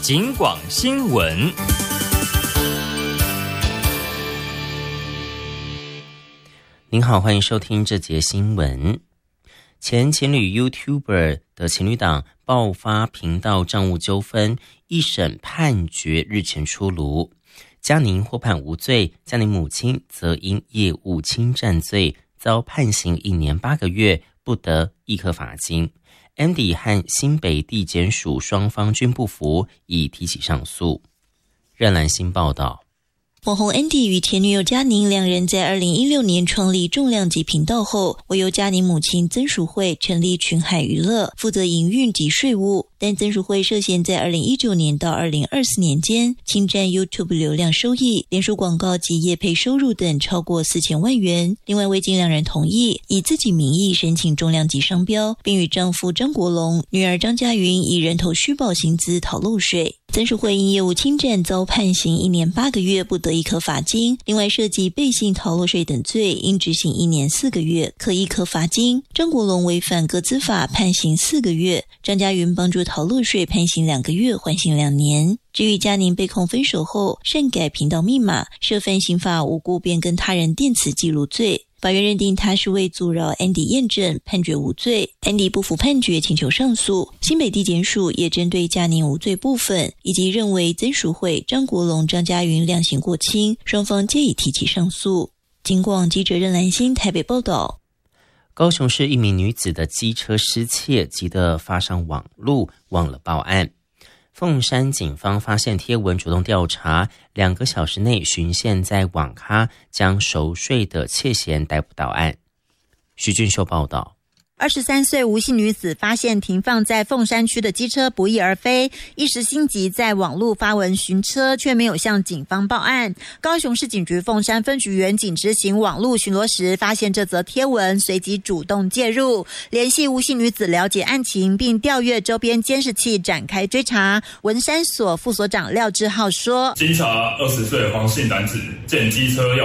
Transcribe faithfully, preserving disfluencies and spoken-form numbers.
警广新闻。 您好，欢迎收听这节新闻。前情侣 YouTuber 的情侣档爆发频道账务纠纷，一审判决日前出炉，嘉宁获判无罪，嘉宁母亲则因业务侵占罪遭判刑一年八个月，不得易科罚金。Andy 和新北地检署双方均不服，已提起上诉。任兰新报道。 网红 Andy 与前女友嘉宁两人在二零一六年创立重量级频道后，我由嘉宁母亲曾淑慧成立群海娱乐，负责营运及税务。但曾淑慧涉嫌在二零一九年到二零二四年间侵占 YouTube 流量收益、脸书广告及业配收入等超过四千万元。另外，未经两人同意，以自己名义申请重量级商标，并与丈夫张国龙、女儿张嘉云以人头虚报薪资逃漏税。曾淑慧因业务侵占遭判刑一年八个月，不得易科罚金。另外涉及背信逃漏税等罪，应执行一年四个月，可易科罚金。张国龙违反个资法，判刑四个月；张嘉云帮助逃漏税，判刑两个月，缓刑两年。至于嘉宁被控分手后擅改频道密码，涉犯刑法无故变更他人电磁记录罪。法院认定他是为阻扰 Andy 验证，判决无罪。Andy 不服判决，请求上诉。新北地检署也针对嘉宁无罪部分，以及认为曾淑慧、张国龙、张嘉云量刑过轻，双方皆已提起上诉。警广记者任兰心台北报道。 高雄市一名女子的机车失窃，急得发上网路，忘了报案。凤山警方发现贴文，主动调查，两个小时内巡线在网咖，将熟睡的窃嫌逮捕到案。徐俊秀报道。 二十三岁吴姓女子发现停放在凤山区的机车不翼而飞，一时心急，在网路发文寻车，却没有向警方报案。高雄市警局凤山分局员警执行网路巡逻时，发现这则贴文，随即主动介入，联系吴姓女子了解案情，并调阅周边监视器展开追查。文山所副所长廖志浩说： 经查二十岁黄姓男子见机车要